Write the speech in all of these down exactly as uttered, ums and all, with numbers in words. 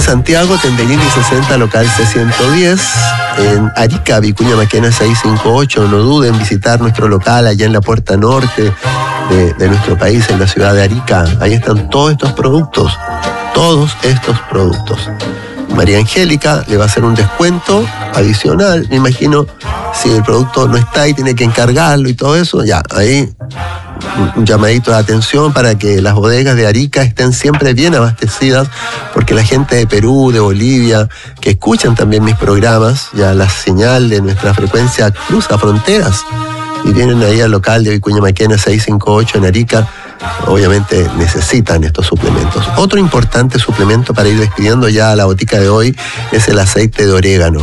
En Santiago, Tenderini sesenta, local C ciento diez. En Arica, Vicuña Maquena seiscientos cincuenta y ocho. No duden en visitar nuestro local allá en la puerta norte de, de nuestro país, en la ciudad de Arica. Ahí están todos estos productos. Todos estos productos. María Angélica le va a hacer un descuento adicional. Me imagino, si el producto no está y tiene que encargarlo y todo eso, ya, ahí un llamadito de atención para que las bodegas de Arica estén siempre bien abastecidas, porque la gente de Perú, de Bolivia, que escuchan también mis programas, ya la señal de nuestra frecuencia cruza fronteras y vienen ahí al local de Vicuña Maquena seiscientos cincuenta y ocho en Arica, obviamente necesitan estos suplementos. Otro importante suplemento para ir despidiendo ya a la botica de hoy es el aceite de orégano.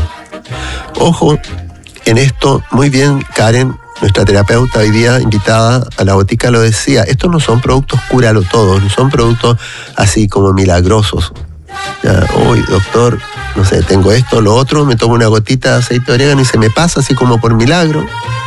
Ojo en esto, muy bien, Karen, nuestra terapeuta hoy día invitada a la botica, lo decía, estos no son productos cúralo todos, no son productos así como milagrosos. Ya, hoy, doctor, no sé, tengo esto, lo otro, me tomo una gotita de aceite de orégano y se me pasa así como por milagro.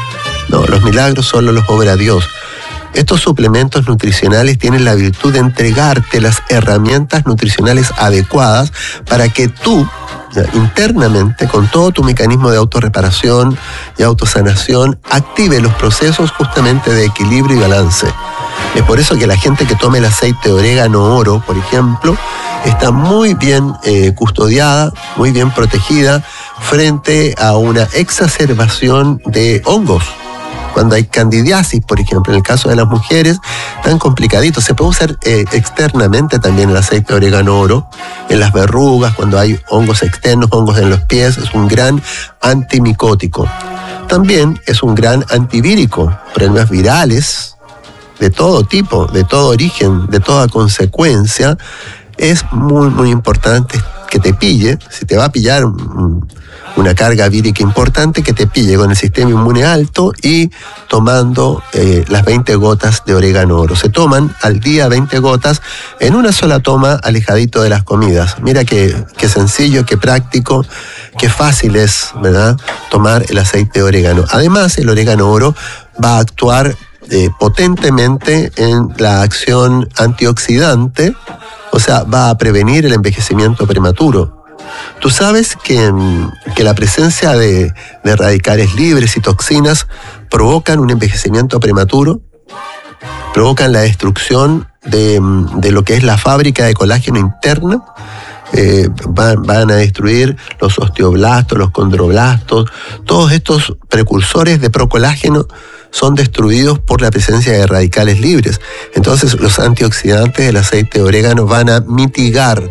No, los milagros solo los obra Dios. Estos suplementos nutricionales tienen la virtud de entregarte las herramientas nutricionales adecuadas para que tú, ya, internamente, con todo tu mecanismo de autorreparación y autosanación, active los procesos justamente de equilibrio y balance. Es por eso que la gente que tome el aceite de orégano oro, por ejemplo, está muy bien eh, custodiada, muy bien protegida frente a una exacerbación de hongos. Cuando hay candidiasis, por ejemplo, en el caso de las mujeres, tan complicadito. Se puede usar eh, externamente también el aceite de orégano oro, en las verrugas, cuando hay hongos externos, hongos en los pies, es un gran antimicótico. También es un gran antivírico, problemas virales de todo tipo, de todo origen, de toda consecuencia. Es muy, muy importante que te pille, si te va a pillar un, una carga vírica importante, que te pille con el sistema inmune alto y tomando eh, las veinte gotas de orégano oro. Se toman al día veinte gotas en una sola toma, alejadito de las comidas. Mira qué, qué sencillo, qué práctico, qué fácil es, ¿verdad?, tomar el aceite de orégano. Además, el orégano oro va a actuar eh, potentemente en la acción antioxidante, o sea, va a prevenir el envejecimiento prematuro. Tú sabes que, que la presencia de, de radicales libres y toxinas provocan un envejecimiento prematuro, provocan la destrucción de, de lo que es la fábrica de colágeno interna, eh, van, van a destruir los osteoblastos, los condroblastos, todos estos precursores de procolágeno son destruidos por la presencia de radicales libres. Entonces los antioxidantes del aceite de orégano van a mitigar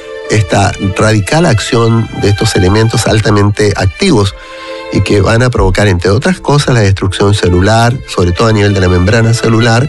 esta radical acción de estos elementos altamente activos y que van a provocar, entre otras cosas, la destrucción celular, sobre todo a nivel de la membrana celular,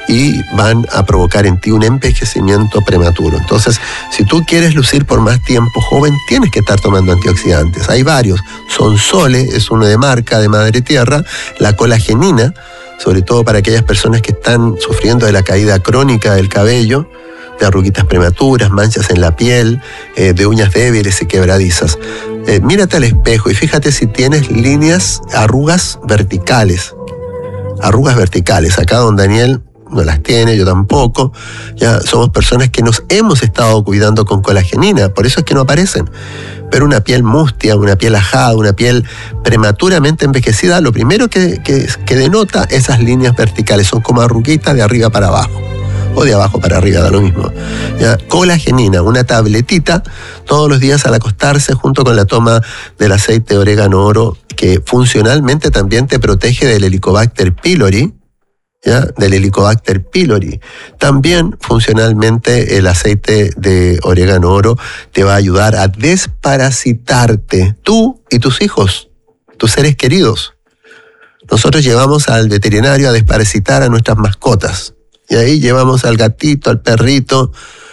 y van a provocar en ti un envejecimiento prematuro. Entonces, si tú quieres lucir por más tiempo joven, tienes que estar tomando antioxidantes. Hay varios. Sonsole es uno de marca, de Madre Tierra. La colagenina, sobre todo para aquellas personas que están sufriendo de la caída crónica del cabello, de arruguitas prematuras, manchas en la piel, eh, de uñas débiles y quebradizas. Eh, mírate al espejo y fíjate si tienes líneas, arrugas verticales. Arrugas verticales. Acá don Daniel no las tiene, yo tampoco. Ya somos personas que nos hemos estado cuidando con colagenina, por eso es que no aparecen. Pero una piel mustia, una piel ajada, una piel prematuramente envejecida, lo primero que, que, que denota esas líneas verticales, son como arruguitas de arriba para abajo, o de abajo para arriba, da lo mismo. ¿Ya? Colagenina, una tabletita todos los días al acostarse, junto con la toma del aceite de orégano oro, que funcionalmente también te protege del Helicobacter pylori, ¿ya? Del Helicobacter pylori. También funcionalmente el aceite de orégano oro te va a ayudar a desparasitarte, tú y tus hijos, tus seres queridos. Nosotros llevamos al veterinario a desparasitar a nuestras mascotas. Y ahí llevamos al gatito, al perrito,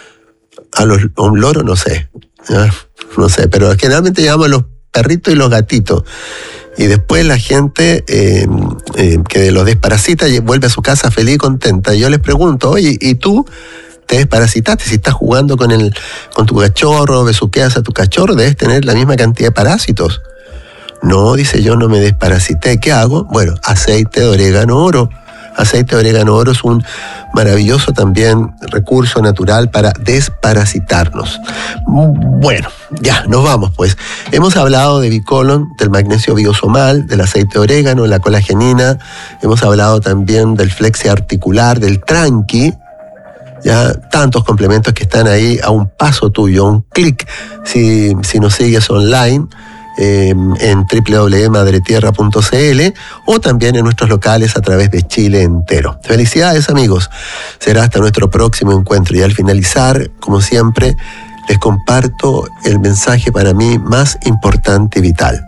a, los, a un loro, no sé, ¿ya? no sé, pero generalmente llevamos a los perritos y los gatitos. Y después la gente eh, eh, que los desparasita vuelve a su casa feliz y contenta. Y yo les pregunto, oye, ¿y tú te desparasitaste? Si estás jugando con, el, con tu cachorro, besuqueas a tu cachorro, debes tener la misma cantidad de parásitos. No, dice, yo no me desparasité. ¿Qué hago? Bueno, aceite de orégano oro. Aceite de orégano oro es un maravilloso también recurso natural para desparasitarnos. Bueno, ya, nos vamos pues. Hemos hablado de Bicolon, del magnesio biosomal, del aceite de orégano, la colagenina. Hemos hablado también del flexi articular, del tranqui. Ya, tantos complementos que están ahí a un paso tuyo, a un clic, si, si nos sigues online. Eh, en doble u doble u doble u punto madretierra punto c l o también en nuestros locales a través de Chile entero. Felicidades, amigos. Será hasta nuestro próximo encuentro. Y al finalizar, como siempre, les comparto el mensaje para mí más importante y vital.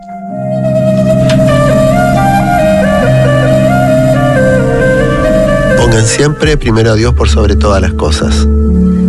Pongan siempre primero a Dios por sobre todas las cosas.